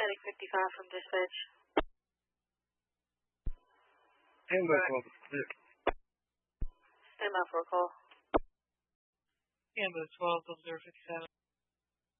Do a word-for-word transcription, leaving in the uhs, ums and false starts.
Medic fifty-five from dispatch. Stand by twelve. Clear. Stand by for a call. Ambulance twelve, double zero fifty-seven.